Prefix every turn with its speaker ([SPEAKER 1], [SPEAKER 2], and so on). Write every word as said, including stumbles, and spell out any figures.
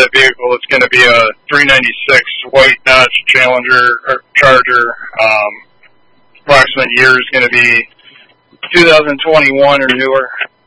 [SPEAKER 1] that vehicle, it's going to be a three ninety-six white Dodge Challenger or Charger. Um, approximate year is going to be two thousand twenty-one or newer.